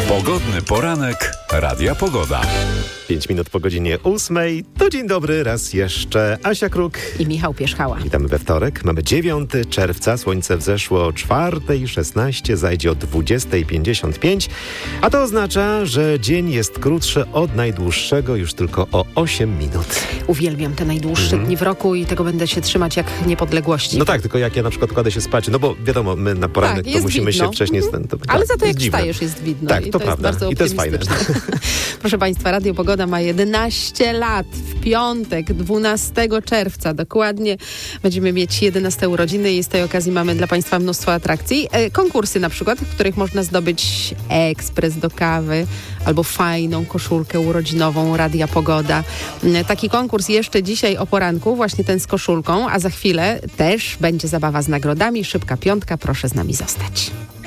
Pogodny poranek Radia Pogoda. 5 minut po godzinie 8. To dzień dobry raz jeszcze. Asia Kruk i Michał Pierzchała. Witamy we wtorek. Mamy 9 czerwca. Słońce wzeszło o 4:16, zajdzie o 20:55. A to oznacza, że dzień jest krótszy od najdłuższego już tylko o 8 minut. Uwielbiam te najdłuższe dni w roku i tego będę się trzymać jak niepodległości. No tak, tylko jak ja na przykład kładę się spać, no bo wiadomo, my na poranek to musimy się wcześniej... Ale za to jak wstajesz jest widno. Tak, i to prawda. Jest bardzo i to jest fajne. Proszę Państwa, Radio Pogoda ma 11 lat. W piątek, 12 czerwca dokładnie będziemy mieć 11 urodziny i z tej okazji mamy dla Państwa mnóstwo atrakcji. Konkursy na przykład, w których można zdobyć ekspres do kawy albo fajną koszulkę urodzinową Radia Pogoda. Taki konkurs jeszcze dzisiaj o poranku, właśnie ten z koszulką, a za chwilę też będzie zabawa z nagrodami. Szybka piątka, proszę z nami zostać.